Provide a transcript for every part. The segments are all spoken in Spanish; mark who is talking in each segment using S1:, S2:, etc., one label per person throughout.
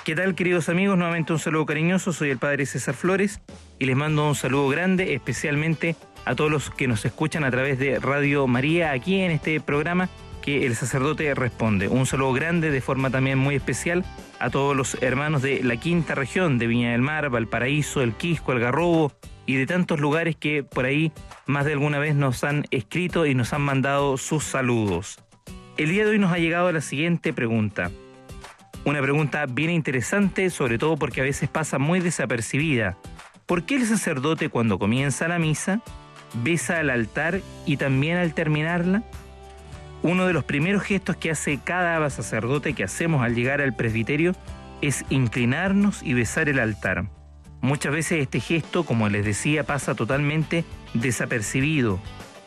S1: ¿Qué tal, queridos amigos? Nuevamente un saludo cariñoso, soy el Padre César Flores y les mando un saludo grande, especialmente a todos los que nos escuchan a través de Radio María, aquí en este programa que el sacerdote responde. Un saludo grande de forma también muy especial a todos los hermanos de la quinta región, de Viña del Mar, Valparaíso, El Quisco, Algarrobo y de tantos lugares que por ahí más de alguna vez nos han escrito y nos han mandado sus saludos. El día de hoy nos ha llegado la siguiente pregunta. Una pregunta bien interesante, sobre todo porque a veces pasa muy desapercibida. ¿Por qué el sacerdote cuando comienza la misa besa al altar y también al terminarla? Uno de los primeros gestos que hace cada sacerdote que hacemos al llegar al presbiterio es inclinarnos y besar el altar. Muchas veces este gesto, como les decía, pasa totalmente desapercibido,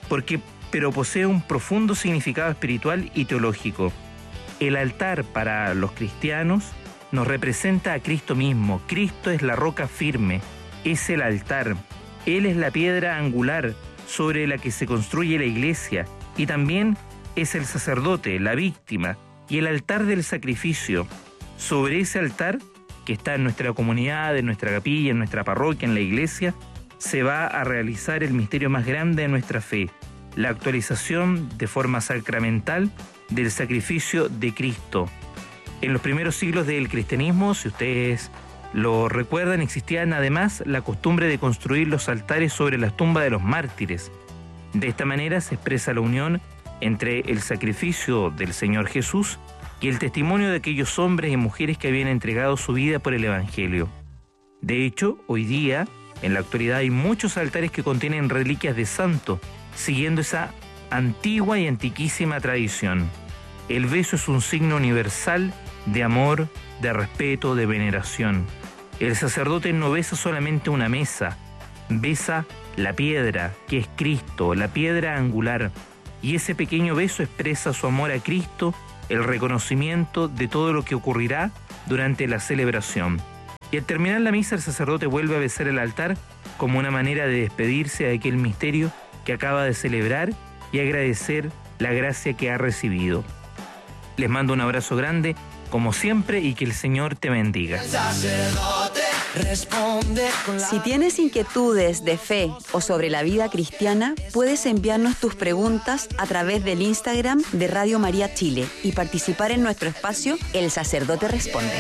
S1: pero posee un profundo significado espiritual y teológico. El altar para los cristianos nos representa a Cristo mismo. Cristo es la roca firme, es el altar. Él es la piedra angular sobre la que se construye la iglesia y también es el sacerdote, la víctima y el altar del sacrificio. Sobre ese altar, que está en nuestra comunidad, en nuestra capilla, en nuestra parroquia, en la iglesia, se va a realizar el misterio más grande de nuestra fe, la actualización de forma sacramental del sacrificio de Cristo. En los primeros siglos del cristianismo, si ustedes lo recuerdan, existían además la costumbre de construir los altares sobre las tumbas de los mártires. De esta manera se expresa la unión entre el sacrificio del Señor Jesús y el testimonio de aquellos hombres y mujeres que habían entregado su vida por el Evangelio. De hecho, hoy día, en la actualidad, hay muchos altares que contienen reliquias de santos, siguiendo esa antigua y antiquísima tradición. El beso es un signo universal de amor, de respeto, de veneración. El sacerdote no besa solamente una mesa, besa la piedra, que es Cristo, la piedra angular, y ese pequeño beso expresa su amor a Cristo, el reconocimiento de todo lo que ocurrirá durante la celebración. Y al terminar la misa, el sacerdote vuelve a besar el altar como una manera de despedirse de aquel misterio que acaba de celebrar y agradecer la gracia que ha recibido. Les mando un abrazo grande, como siempre, y que el Señor te bendiga.
S2: Si tienes inquietudes de fe o sobre la vida cristiana, puedes enviarnos tus preguntas a través del Instagram de Radio María Chile y participar en nuestro espacio El Sacerdote Responde.